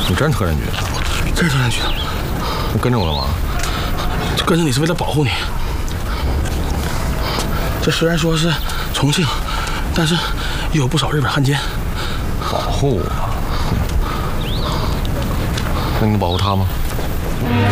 你真是特战局的？ 真是特战局的。 你跟着我干嘛？ 跟着你是为了保护你。这虽然说是重庆，但是也有不少日本汉奸。 保护我？那你能保护他吗？